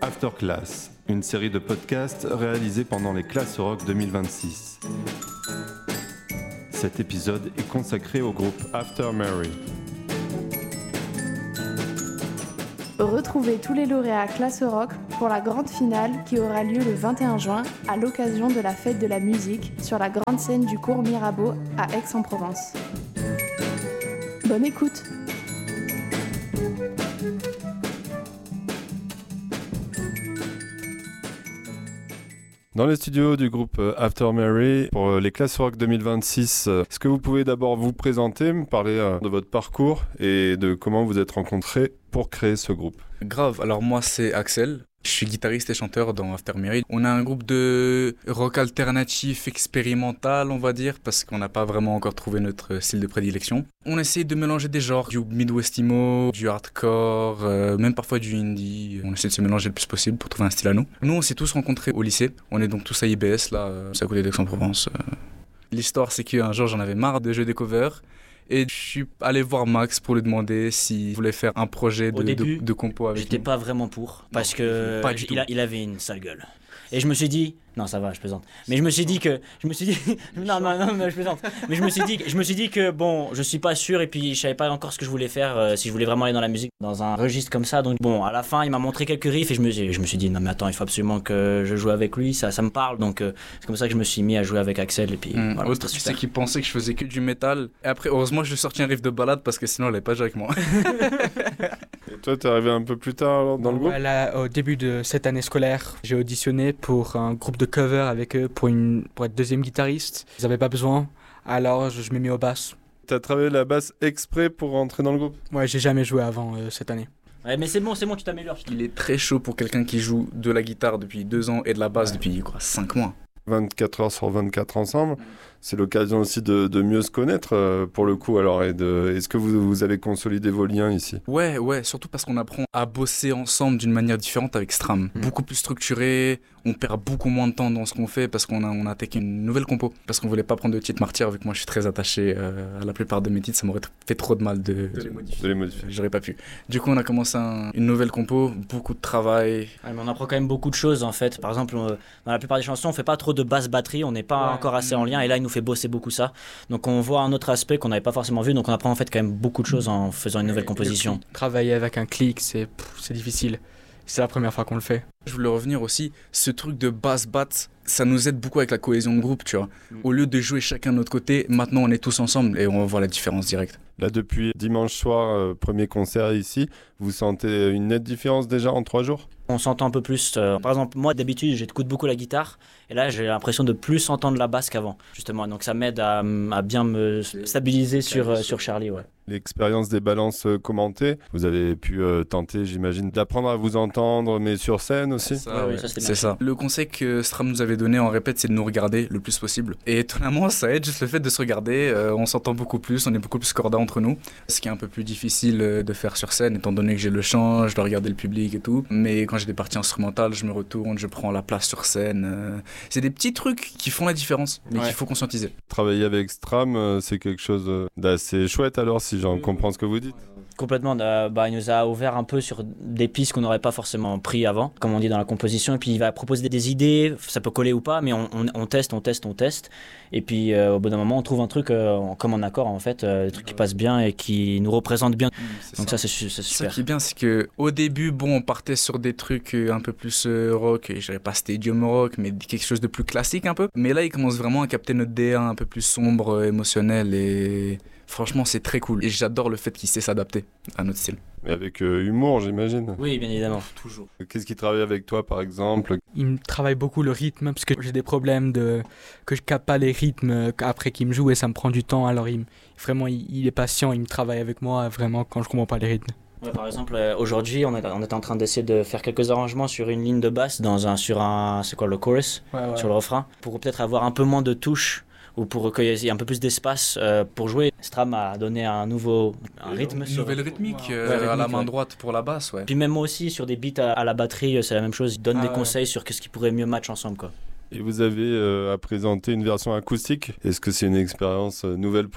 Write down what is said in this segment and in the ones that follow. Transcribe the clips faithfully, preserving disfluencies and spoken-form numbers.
After Class, une série de podcasts réalisés pendant les classes rock deux mille vingt-six. Cet épisode est consacré au groupe After Mary. Retrouvez tous les lauréats Classe Rock pour la grande finale qui aura lieu le vingt et un juin à l'occasion de la fête de la musique sur la grande scène du cours Mirabeau à Aix-en-Provence. Bonne écoute! Dans les studios du groupe After Mary, pour les classes rock deux mille vingt-six, est-ce que vous pouvez d'abord vous présenter, me parler de votre parcours et de comment vous êtes rencontrés pour créer ce groupe? Grave, alors moi c'est Axel, je suis guitariste et chanteur dans After Mary. On a un groupe de rock alternatif expérimental, on va dire, parce qu'on n'a pas vraiment encore trouvé notre style de prédilection. On essaie de mélanger des genres, du Midwest emo, du hardcore, euh, même parfois du indie. On essaie de se mélanger le plus possible pour trouver un style à nous. Nous, on s'est tous rencontrés au lycée. On est donc tous à I B S, là, euh, c'est à côté d'Aix-en-Provence. Euh. L'histoire, c'est qu'un jour, j'en avais marre de jouer des covers. Et je suis allé voir Max pour lui demander s'il voulait faire un projet de, début, de, de compo avec j'étais nous. pas vraiment pour, parce non, que pas du il, a, il avait une sale gueule. Et je me suis dit, non ça va, je plaisante. Mais je me suis dit que, je me suis dit, non non non, non je plaisante. Mais je me suis dit, je me suis dit que bon, je suis pas sûr et puis je savais pas encore ce que je voulais faire, euh, si je voulais vraiment aller dans la musique, dans un registre comme ça. Donc bon, à la fin, il m'a montré quelques riffs et je me, je me suis dit, non mais attends, il faut absolument que je joue avec lui, ça, ça me parle. Donc euh, c'est comme ça que je me suis mis à jouer avec Axel et puis mmh, voilà, c'était super. C'est qu'il pensait que je faisais que du métal. Et après, heureusement, je lui ai sorti un riff de balade parce que sinon, elle allait pas jouer avec moi. Et toi, t'es arrivé un peu plus tard alors, dans le groupe? Voilà, au début de cette année scolaire, j'ai auditionné pour un groupe de cover avec eux pour, une, pour être deuxième guitariste. Ils n'avaient pas besoin, alors je, je m'ai mis au basse. T'as travaillé la basse exprès pour rentrer dans le groupe? Ouais, j'ai jamais joué avant euh, cette année. Ouais, mais c'est bon, c'est bon, tu t'améliores. Il est très chaud pour quelqu'un qui joue de la guitare depuis deux ans et de la basse ouais. depuis quoi, cinq mois. vingt-quatre heures sur vingt-quatre ensemble, c'est l'occasion aussi de, de mieux se connaître euh, pour le coup. Alors, et de, est-ce que vous, vous avez consolidé vos liens ici? Ouais, ouais, surtout parce qu'on apprend à bosser ensemble d'une manière différente avec Stram. Mmh. Beaucoup plus structuré, on perd beaucoup moins de temps dans ce qu'on fait parce qu'on a, on a attaqué une nouvelle compo. Parce qu'on voulait pas prendre de titres martyrs, vu que moi je suis très attaché euh, à la plupart de mes titres, ça m'aurait fait trop de mal de, de, les, modifier. de les modifier. J'aurais pas pu. Du coup, on a commencé un, une nouvelle compo, beaucoup de travail. Ouais, mais on apprend quand même beaucoup de choses en fait. Par exemple, on, dans la plupart des chansons, on fait pas trop de basse batterie, on n'est pas ouais. encore assez en lien et là, il nous fait bosser beaucoup ça. Donc on voit un autre aspect qu'on n'avait pas forcément vu, donc on apprend en fait quand même beaucoup de choses en faisant une nouvelle composition. Travailler avec un clic, c'est, pff, c'est difficile. C'est la première fois qu'on le fait. Je voulais revenir aussi, ce truc de bass bat, ça nous aide beaucoup avec la cohésion de groupe, tu vois. Au lieu de jouer chacun de notre côté, maintenant on est tous ensemble et on voit la différence directe. Là, depuis dimanche soir, euh, premier concert ici, vous sentez une nette différence déjà en trois jours? On s'entend un peu plus. Euh, par exemple, moi d'habitude, j'écoute beaucoup la guitare et là j'ai l'impression de plus entendre la basse qu'avant, justement. Donc ça m'aide à, à bien me stabiliser sur, euh, sur Charlie, ouais. L'expérience des balances commentées, vous avez pu euh, tenter, j'imagine, d'apprendre à vous entendre, mais sur scène aussi. C'est ça, ouais, oui, ça, c'est ça. Le conseil que Stram nous avait donné en répète, c'est de nous regarder le plus possible. Et étonnamment, ça aide juste le fait de se regarder. Euh, on s'entend beaucoup plus, on est beaucoup plus corda entre nous. Ce qui est un peu plus difficile de faire sur scène, étant donné que j'ai le chant, je dois regarder le public et tout. Mais quand j'ai des parties instrumentales, je me retourne, je prends la place sur scène. Euh, c'est des petits trucs qui font la différence, mais ouais. qu'il faut conscientiser. Travailler avec Stram, c'est quelque chose d'assez chouette alors, si j'en comprends ce que vous dites. Complètement, euh, bah, il nous a ouvert un peu sur des pistes qu'on n'aurait pas forcément pris avant, comme on dit dans la composition, et puis il va proposer des idées, ça peut coller ou pas, mais on, on, on teste, on teste, on teste, et puis euh, au bout d'un moment on trouve un truc euh, comme en accord en fait, euh, un truc qui passe bien et qui nous représente bien, mmh, donc ça, ça c'est, c'est super. Ce qui est bien, c'est qu'au début, bon, on partait sur des trucs un peu plus euh, rock, je dirais pas stadium rock, mais quelque chose de plus classique un peu, mais là il commence vraiment à capter notre D un un peu plus sombre, émotionnel, et franchement, c'est très cool. Et j'adore le fait qu'il sait s'adapter à notre style. Et avec euh, humour, j'imagine. Oui, bien évidemment. Toujours. Qu'est-ce qu'il travaille avec toi, par exemple? Il me travaille beaucoup le rythme, parce que j'ai des problèmes de... que je capte pas les rythmes après qu'il me joue et ça me prend du temps. Alors, il... vraiment, il... il est patient, il me travaille avec moi, vraiment, quand je comprends pas les rythmes. Ouais, par exemple, euh, aujourd'hui, on est, on est en train d'essayer de faire quelques arrangements sur une ligne de basse, dans un, sur un... c'est quoi, le chorus, ouais, ouais. sur le refrain, pour peut-être avoir un peu moins de touches, ou pour qu'il y ait un peu plus d'espace euh, pour jouer. Stram a donné un nouveau un rythme. Une sur... nouvelle rythmique, euh, ouais, rythmique à la main ouais. droite pour la basse. Ouais. Puis même moi aussi, sur des beats à, à la batterie, c'est la même chose. Il donne ah, des ouais. conseils sur ce qui pourrait mieux match ensemble, quoi. Et vous avez euh, à présenter une version acoustique. Est-ce que c'est une expérience euh, nouvelle pour vous?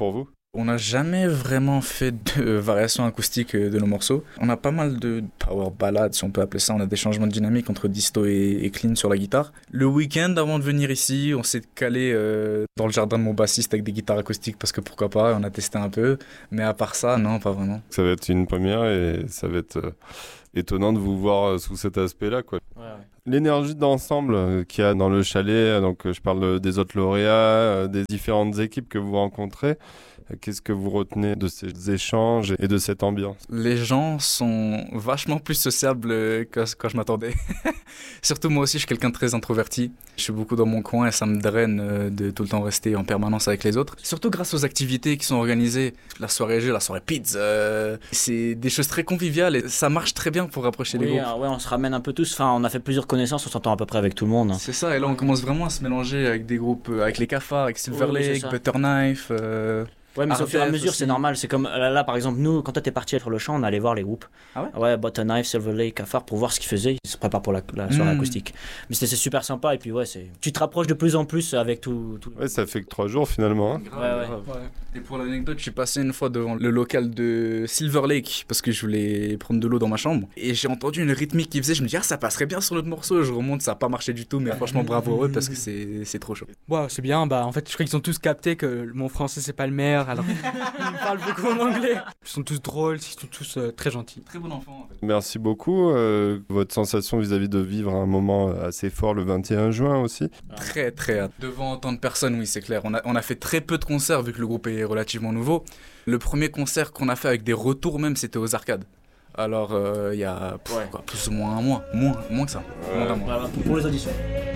On n'a jamais vraiment fait de variation acoustique de nos morceaux. On a pas mal de power ballades, si on peut appeler ça. On a des changements de dynamique entre disto et, et clean sur la guitare. Le week-end, avant de venir ici, on s'est calé euh, dans le jardin de mon bassiste avec des guitares acoustiques parce que pourquoi pas, on a testé un peu. Mais à part ça, non, pas vraiment. Ça va être une première et ça va être euh, étonnant de vous voir euh, sous cet aspect-là, quoi. Ouais, ouais. L'énergie d'ensemble euh, qu'il y a dans le chalet, donc euh, je parle euh, des autres lauréats, euh, des différentes équipes que vous rencontrez. Qu'est-ce que vous retenez de ces échanges et de cette ambiance? Les gens sont vachement plus sociables que quand je m'attendais. Surtout moi aussi, je suis quelqu'un de très introverti. Je suis beaucoup dans mon coin et ça me draine de tout le temps rester en permanence avec les autres. Surtout grâce aux activités qui sont organisées. La soirée jeu, la soirée pizza, euh, c'est des choses très conviviales et ça marche très bien pour rapprocher Oui, les groupes. euh, ouais, on se ramène un peu tous. Enfin, on a fait plusieurs connaissances, on s'entend à peu près avec tout le monde. C'est ça, et là on commence vraiment à se mélanger avec des groupes, euh, avec les cafards, avec Silver Oui, oui, c'est Lake, ça. Butter Knife. Euh... Ouais, mais au fur et à Ardef mesure, aussi. c'est normal. C'est comme là, là, par exemple, nous, quand toi t'es parti sur le champ, on allait voir les groupes. Ah ouais Ouais, Butter Knife, Silver Lake, Cafard, pour voir ce qu'ils faisaient. Ils se préparent pour la, la soirée Mm. acoustique. Mais c'était c'est super sympa. Et puis, ouais, c'est... tu te rapproches de plus en plus avec tout. tout... Ouais, ça fait que trois jours finalement. Hein. Grave, Ouais, ouais. grave. Et pour l'anecdote, je suis passé une fois devant le local de Silver Lake parce que je voulais prendre de l'eau dans ma chambre et j'ai entendu une rythmique qui faisait, je me dis ah ça passerait bien sur notre morceau, je remonte, ça a pas marché du tout mais franchement bravo à eux parce que c'est, c'est trop chaud. Ouais, c'est bien. Bah, en fait, je crois qu'ils ont tous capté que mon français, c'est pas le meilleur. Alors, ils me parlent beaucoup en anglais. Ils sont tous drôles, ils sont tous euh, très gentils. Très bon enfant en fait. Merci beaucoup. Euh, votre sensation vis-à-vis de vivre un moment assez fort le vingt et un juin aussi. Très très hâte. Devant tant de personnes, oui c'est clair. On a, on a fait très peu de concerts vu que le groupe est relativement nouveau. Le premier concert qu'on a fait avec des retours même, c'était aux arcades. Alors il euh, y a pff, Ouais. quoi, plus ou moins un mois, moins, moins que ça. Moins d'un mois. Voilà, pour les auditions.